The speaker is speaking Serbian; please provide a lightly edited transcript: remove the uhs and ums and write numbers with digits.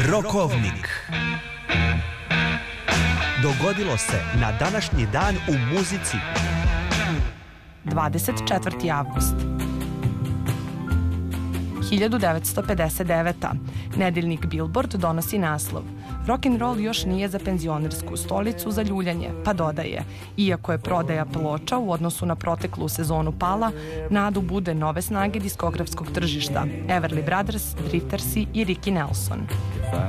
Rokovnik. Dogodilo se na današnji dan u muzici. 24. avgust. 1959. Nedeljnik Billboard donosi naslov: Rock'n'roll još nije za penzionersku stolicu za ljuljanje, pa dodaje: iako je prodaja ploča u odnosu na proteklu sezonu pala, nadu bude nove snage diskografskog tržišta, Everly Brothers, Driftersi i Ricky Nelson.